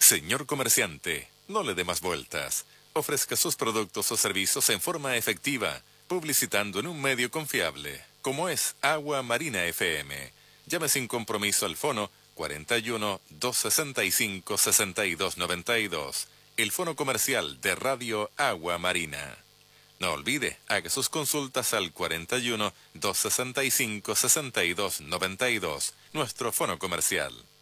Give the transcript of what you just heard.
Señor comerciante, no le dé más vueltas. Ofrezca sus productos o servicios en forma efectiva, publicitando en un medio confiable, como es Agua Marina FM. Llame sin compromiso al fono 41 265 6292, el fono comercial de Radio Agua Marina. No olvide, haga sus consultas al 41 265 6292, nuestro fono comercial.